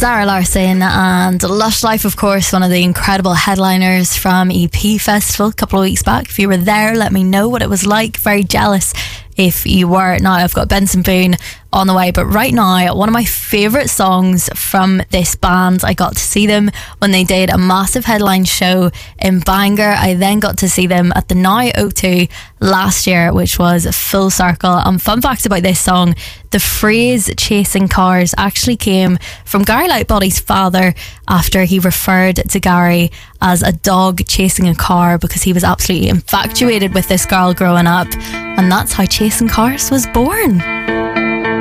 Zara Larsson and Lush Life, of course, one of the incredible headliners from EP Festival a couple of weeks back. If you were there, let me know what it was like. Very jealous if you were. Now I've got Benson Boone on the way, but right now one of my favourite songs from this band, I got to see them when they did a massive headline show in Bangor. I then got to see them at the Now O2 last year, which was full circle. And fun fact about this song, the phrase chasing cars actually came from Gary Lightbody's father after he referred to Gary as a dog chasing a car because he was absolutely infatuated with this girl growing up, and that's how Chasing Cars was born.